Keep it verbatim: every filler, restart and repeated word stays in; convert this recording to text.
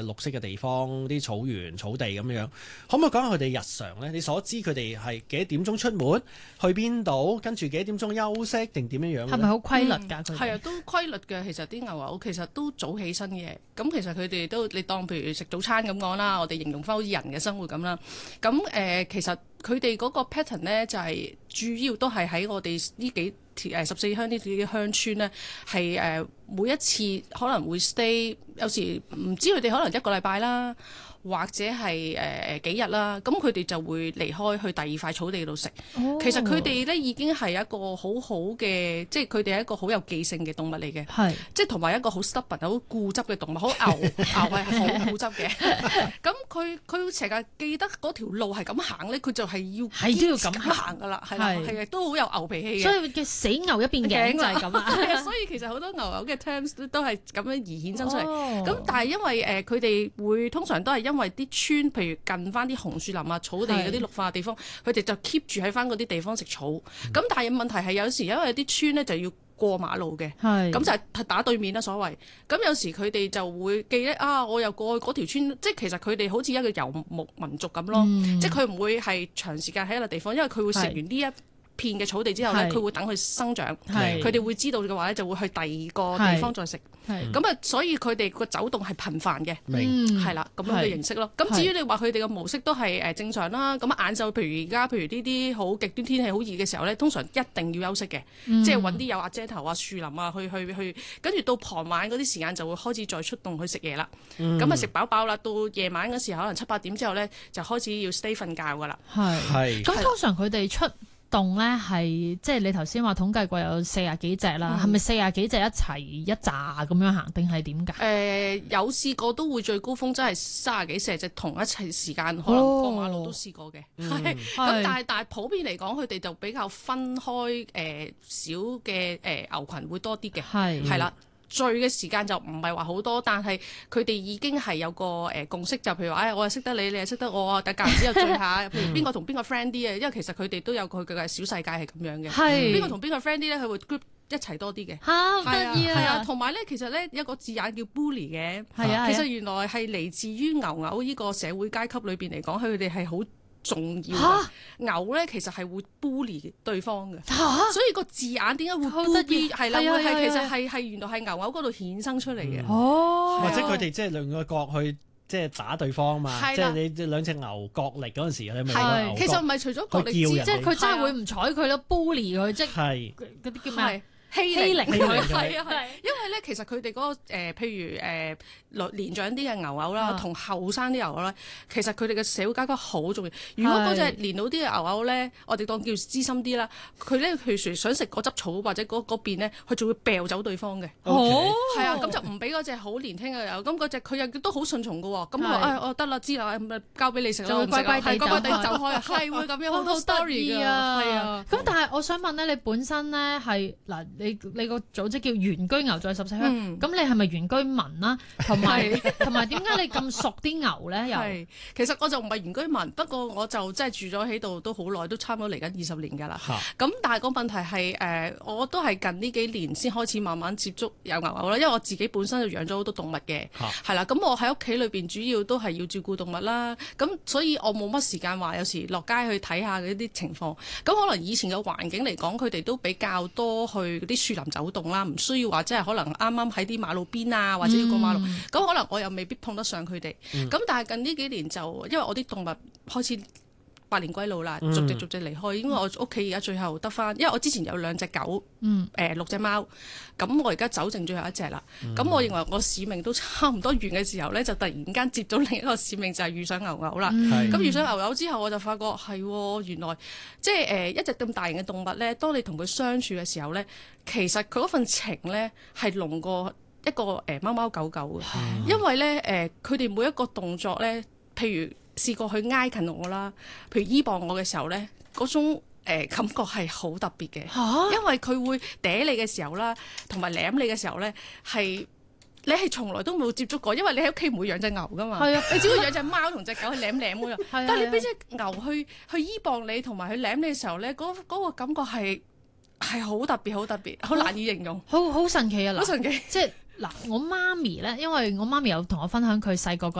綠色嘅地方，啲草原、草地咁樣，可唔可以講下佢哋日常咧？你所知佢哋係幾多點鐘出門，去邊度，跟住幾多點鐘休息定點樣樣？ 係咪好規律㗎？佢係啊，都規律嘅。其實啲牛牛其實都早起身嘅。咁其實佢哋都你當譬如食早餐咁講啦，我哋形容翻好似人嘅生活咁啦。咁誒、呃，其實佢哋嗰個 pattern 咧就係、是、主要都係喺我哋呢幾誒十四鄉呢幾鄉村咧，係誒、呃、每一次可能會 stay，有時唔知佢哋可能一個禮拜啦。或者係誒誒幾日啦，咁佢哋就會離開去第二塊草地度食。Oh. 其實佢哋咧已經係一個好好嘅，即係佢哋係一個好有記性嘅動物嚟嘅。係，即係同埋一個好 stubborn、好固執嘅動物。好牛牛係好固執嘅。咁佢佢成日記得嗰條路係咁行咧，佢就係要係都要咁行㗎啦。係啦，係都好有牛脾氣嘅。 所以嘅死牛一邊頸就係咁啊。 所以其實好多牛牛嘅 terms 都係咁樣而衍生出嚟。咁、oh. 但係因為誒佢哋會通常都係因為啲村，譬如近翻啲紅樹林啊、草地嗰啲綠化地方，佢哋就 keep 住喺翻嗰啲地方食草。咁、嗯、但係問題係有時因為啲村咧就要過馬路嘅，咁就係打對面啦所謂。咁有時佢哋就會記得啊，我又過去嗰條村，即係其實佢哋好似一個遊牧民族咁咯，嗯、即係佢唔會係長時間喺一個地方，因為佢會食完呢一片嘅草地之後咧，佢會等佢生長，佢哋會知道嘅話咧，就會去第二個地方再食。咁啊，所以佢哋個走動係頻繁嘅，係啦，咁樣嘅形式咯。咁至於你話佢哋嘅模式都係誒正常啦。咁晏晝，譬如而家，譬如呢啲好極端天氣好熱嘅時候咧，通常一定要休息嘅，嗯、即係揾啲有瓦遮頭啊、樹林啊去去去，跟住到傍晚嗰啲時間就會開始再出動去食嘢啦。咁啊食飽飽啦，到夜晚嗰時候可能七八點之後咧，就開始要 stay 瞓覺噶啦。 係，咁通常佢哋出動咧係即係你頭先話統計過有四十幾隻啦，係咪四十幾隻一齊一紮咁樣行定係點㗎？誒、 呃、有試過都會最高峰真係三十幾四十隻同一齊時間可能過馬路都試過嘅。咁、哦、但係但係普遍嚟講，佢哋就比較分開誒小嘅誒牛群會多啲嘅，係係啦。聚嘅時間就唔係話好多，但係佢哋已經係有個誒、呃、共識，就譬如話，哎，我又識得你，你又識得我啊，但係間唔時又聚下，譬如邊個同邊個 friend 啲啊，因為其實佢哋都有佢嘅小世界係咁樣嘅。係邊個同邊個 friend 啲咧？佢會 group 一齊多啲嘅。嚇，得意啊！係啊，同埋咧，其實咧有個字眼叫 bully 嘅。係啊，其實原來係嚟自於牛牛呢個社會階級裏邊嚟講，佢哋係好重要嘅。牛咧其實係會 bully 對方嘅，所以個字眼點解會 bully 係啦？會係其實係係原來係牛牛嗰度衍生出嚟嘅。哦， 或者佢哋即係兩個角去即係打對方嘛，即係你兩隻牛角力嗰陣時，你咪個牛角。 其實唔係除咗角力之， 即係佢真係會唔睬佢咯，bully 佢即係嗰啲叫咩？欺凌佢係啊係，因為咧其實佢哋嗰個誒、呃，譬如誒、呃、年長啲嘅牛牛啦，同後生啲牛牛咧，其實佢哋嘅社會階級好重要。如果嗰隻年老啲嘅牛牛咧，我哋當叫資深啲啦，佢咧譬如想食嗰執草或者嗰嗰邊咧，佢就會掉走對方嘅。哦，係啊，咁就唔俾嗰隻好年輕嘅牛，咁嗰隻佢又都好順從嘅喎。咁我誒我得啦，知啦，交俾你食啦，我唔食啦，係乖乖地走開啊，係會咁樣好多 story 㗎，係啊。 咁但係我想問咧，你本身咧係嗱。你你個組織叫原居牛在十四鄉，咁、嗯、你係咪原居民啦？同埋同埋點解你咁熟啲牛咧？又其實我就唔係原居民，不過我就真係住咗喺度都好耐，都差唔多嚟緊二十年㗎啦。咁但係個問題係誒、呃，我都係近呢幾年先開始慢慢接觸有牛牛啦，因為我自己本身就養咗好多動物嘅，係啦。咁我喺屋企裏邊主要都係要照顧動物啦，咁所以我冇乜時間話有時落街去睇下嗰啲情況。咁可能以前嘅環境嚟講，佢哋都比較多去啲樹林走動啦，唔需要話即係可能啱啱喺啲馬路邊啊，或者要過馬路，咁、嗯、可能我又未必碰得上佢哋。咁、嗯、但係近呢幾年就因為我啲動物開始百年歸老啦，逐隻逐隻離開，因為我屋企而家最後得翻，因為我之前有兩隻狗，誒、嗯呃、六隻貓，咁我而家走剩最後一隻啦。咁、嗯、我認為我使命都差唔多完嘅時候咧，就突然間接咗另一個使命，就係、是、遇上牛牛啦。咁、嗯、遇上牛牛之後，我就發覺係原來即係誒一隻咁大型嘅動物咧，當你同佢相處嘅時候咧，其實佢嗰份情咧係濃過一個誒貓貓狗狗嘅，嗯、因為咧誒佢哋每一個動作咧，譬如試過去挨近我啦，譬如依傍我嘅時候咧，嗰種、呃、感覺係好特別嘅，啊、因為佢會嗲你嘅時候啦，同埋舐你嘅時候咧，係你係從來都冇接觸過，因為你喺屋企唔會養隻牛噶嘛，啊、你只會養隻貓同隻狗去舐舐㗎。但係你俾隻牛去去依傍你同埋去舐你嘅時候咧，嗰、嗰、嗰個感覺係係好特別，好特別，好難以形容， 好好神奇啊！ 好神奇， 即係嗱，我媽咪咧，因為我媽咪有同我分享佢細個